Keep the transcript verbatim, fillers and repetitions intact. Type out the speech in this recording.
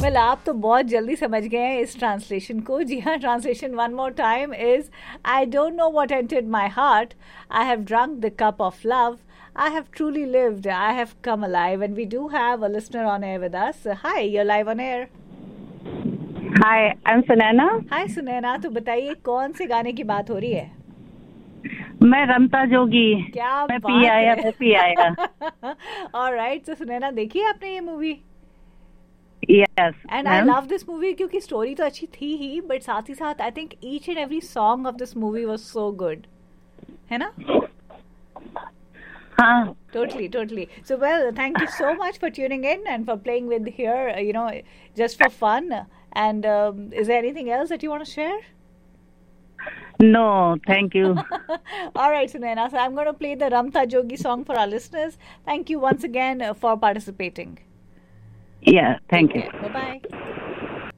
well, आप तो बहुत जल्दी समझ गए हैं इस ट्रांसलेशन को. जी हाँ, translation one more time is I don't know what entered my heart. I have drunk the cup of love. I have truly lived. I have come alive. And we do have a listener on air with us. Hi, you're live on air. Hi, I'm Sunaina. Hi, Sunaina. तो बताइए कौन से गाने की बात हो रही है? मैं रमता जोगी. क्या मैं बात पी आया, है? मैं पी आया. All right. So Sunaina, देखी है आपने ये movie? Yes. And I love this movie क्योंकि स्टोरी तो अच्छी थी ही, but साथ ही साथ I think each and every song of this movie was so good. है ना? हाँ. Totally, totally. So, well, thank you so much for tuning in and for playing with here, you know, just for fun. And um, is there anything else that you want to share? No, thank you. All right, Sunaina. So, I'm going to play the Ramtha Jogi song for our listeners. Thank you once again uh, for participating. Yeah, thank you. Bye-bye.